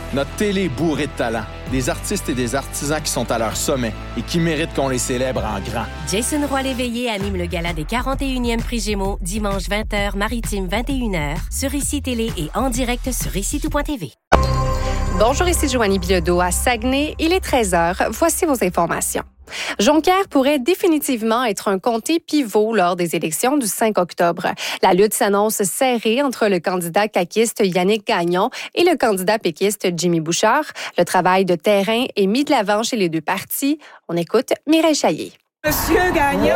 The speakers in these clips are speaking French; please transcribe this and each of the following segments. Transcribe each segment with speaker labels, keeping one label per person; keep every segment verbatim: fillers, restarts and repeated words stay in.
Speaker 1: Notre télé est bourrée de talent. Des artistes et des artisans qui sont à leur sommet et qui méritent qu'on les célèbre en grand.
Speaker 2: Jason Roy-Léveillé anime le gala des quarante et unième Prix Gémeaux, dimanche vingt heures, Maritime vingt et une heures, sur Ici Télé et en direct sur ici tout point t v.
Speaker 3: Bonjour, ici Joanie Bilodeau à Saguenay. Il est treize heures. Voici vos informations. Jonquière pourrait définitivement être un comté pivot lors des élections du cinq octobre. La lutte s'annonce serrée entre le candidat caquiste Yannick Gagnon et le candidat péquiste Jimmy Bouchard. Le travail de terrain est mis de l'avant chez les deux partis. On écoute Mireille Chaillet.
Speaker 4: Monsieur Gagnon!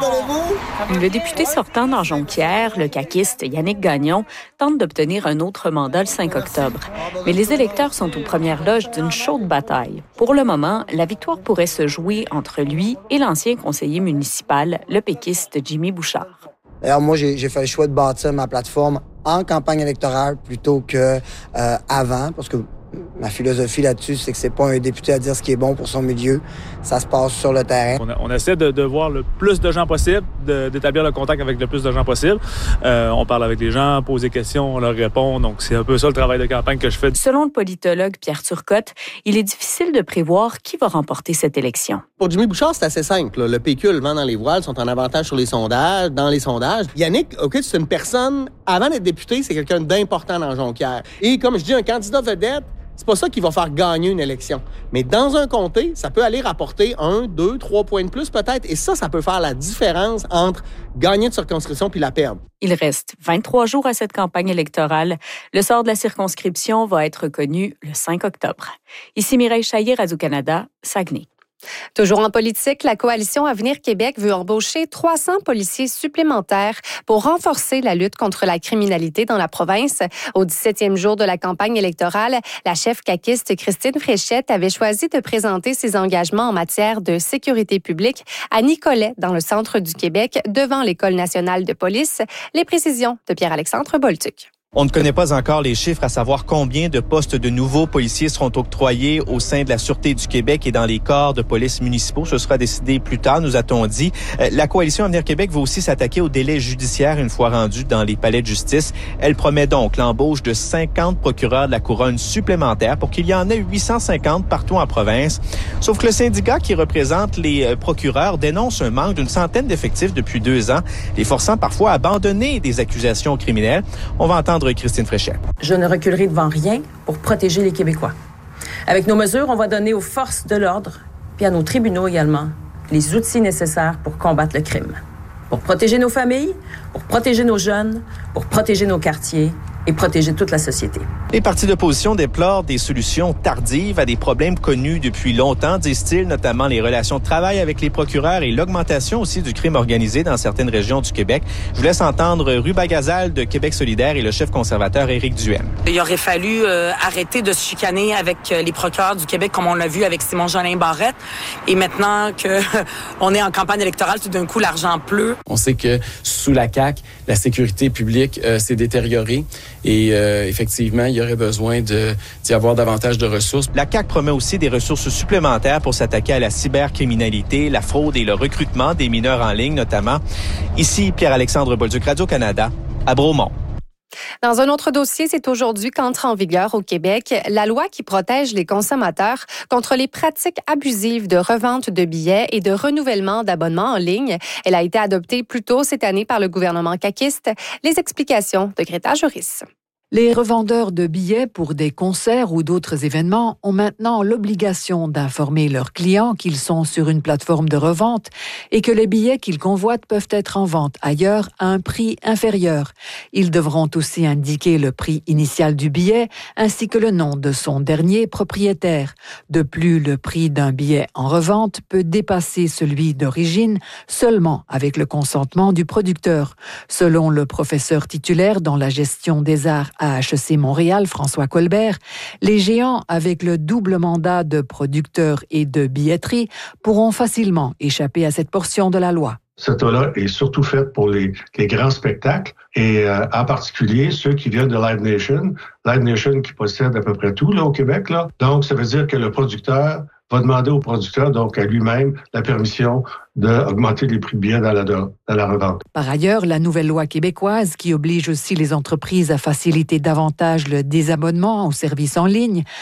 Speaker 5: Le député sortant dans Jonquière, le caquiste Yannick Gagnon, tente d'obtenir un autre mandat le cinq octobre. Mais les électeurs sont aux premières loges d'une chaude bataille. Pour le moment, la victoire pourrait se jouer entre lui et l'ancien conseiller municipal, le péquiste Jimmy Bouchard.
Speaker 6: Alors moi, j'ai, j'ai fait le choix de bâtir ma plateforme en campagne électorale plutôt que euh, avant, parce que ma philosophie là-dessus, c'est que c'est pas un député à dire ce qui est bon pour son milieu. Ça se passe sur le terrain.
Speaker 7: On, a, on essaie de, de voir le plus de gens possible, de, d'établir le contact avec le plus de gens possible. Euh, on parle avec les gens, pose des questions, on leur répond. Donc, c'est un peu ça le travail de campagne que je fais.
Speaker 5: Selon le politologue Pierre Turcotte, il est difficile de prévoir qui va remporter cette élection.
Speaker 8: Pour Jimmy Bouchard, c'est assez simple. Là. Le P Q, le vent dans les voiles, sont en avantage sur les sondages, dans les sondages. Yannick, OK, c'est une personne, avant d'être député, c'est quelqu'un d'important dans Jonquière. Et comme je dis, un candidat vedette, c'est pas ça qui va faire gagner une élection. Mais dans un comté, ça peut aller rapporter un, deux, trois points de plus peut-être. Et ça, ça peut faire la différence entre gagner de circonscription puis la perdre.
Speaker 5: Il reste vingt-trois jours à cette campagne électorale. Le sort de la circonscription va être connu le cinq octobre. Ici Mireille Chaillet, Radio-Canada, Saguenay.
Speaker 3: Toujours en politique, la coalition Avenir Québec veut embaucher trois cents policiers supplémentaires pour renforcer la lutte contre la criminalité dans la province. Au dix-septième jour de la campagne électorale, la chef caquiste Christine Fréchette avait choisi de présenter ses engagements en matière de sécurité publique à Nicolet, dans le centre du Québec, devant l'École nationale de police. Les précisions de Pierre-Alexandre Bolduc.
Speaker 9: On ne connaît pas encore les chiffres à savoir combien de postes de nouveaux policiers seront octroyés au sein de la Sûreté du Québec et dans les corps de police municipaux. Ce sera décidé plus tard, nous a-t-on dit. La coalition Avenir Québec va aussi s'attaquer aux délais judiciaires une fois rendus dans les palais de justice. Elle promet donc l'embauche de cinquante procureurs de la couronne supplémentaires pour qu'il y en ait huit cent cinquante partout en province. Sauf que le syndicat qui représente les procureurs dénonce un manque d'une centaine d'effectifs depuis deux ans, les forçant parfois à abandonner des accusations criminelles. On va entendre Christine Fréchette.
Speaker 10: Je ne reculerai devant rien pour protéger les Québécois. Avec nos mesures, on va donner aux forces de l'ordre, puis à nos tribunaux également, les outils nécessaires pour combattre le crime. Pour protéger nos familles, pour protéger nos jeunes, pour protéger nos quartiers et protéger toute la société.
Speaker 9: Les partis d'opposition déplorent des solutions tardives à des problèmes connus depuis longtemps, disent-ils, notamment les relations de travail avec les procureurs et l'augmentation aussi du crime organisé dans certaines régions du Québec. Je vous laisse entendre Ruba Gazal de Québec solidaire et le chef conservateur Éric Duhem.
Speaker 11: Il aurait fallu euh, arrêter de se chicaner avec euh, les procureurs du Québec comme on l'a vu avec Simon-Jolin Barrette. Et maintenant qu'on est en campagne électorale, tout d'un coup, l'argent pleut.
Speaker 12: On sait que sous la C A Q, la sécurité publique euh, s'est détériorée. Et euh, effectivement, il y aurait besoin de, d'y avoir davantage de ressources.
Speaker 9: La C A Q promet aussi des ressources supplémentaires pour s'attaquer à la cybercriminalité, la fraude et le recrutement des mineurs en ligne notamment. Ici, Pierre-Alexandre Bolduc, Radio-Canada, à Bromont.
Speaker 3: Dans un autre dossier, c'est aujourd'hui qu'entre en vigueur au Québec la loi qui protège les consommateurs contre les pratiques abusives de revente de billets et de renouvellement d'abonnements en ligne. Elle a été adoptée plus tôt cette année par le gouvernement caquiste. Les explications de Greta Juris.
Speaker 13: Les revendeurs de billets pour des concerts ou d'autres événements ont maintenant l'obligation d'informer leurs clients qu'ils sont sur une plateforme de revente et que les billets qu'ils convoitent peuvent être en vente ailleurs à un prix inférieur. Ils devront aussi indiquer le prix initial du billet ainsi que le nom de son dernier propriétaire. De plus, le prix d'un billet en revente peut dépasser celui d'origine seulement avec le consentement du producteur. Selon le professeur titulaire dans la gestion des arts à H E C Montréal, François Colbert, les géants avec le double mandat de producteur et de billetterie pourront facilement échapper à cette portion de la loi.
Speaker 14: Cette loi-là est surtout faite pour les, les grands spectacles et euh, en particulier ceux qui viennent de Live Nation. Live Nation qui possède à peu près tout là, au Québec. Là. Donc, ça veut dire que le producteur va demander au producteur, donc à lui-même, la permission d'augmenter les prix de billets dans la, dans la revente.
Speaker 13: Par ailleurs, la nouvelle loi québécoise, qui oblige aussi les entreprises à faciliter davantage le désabonnement aux services en ligne,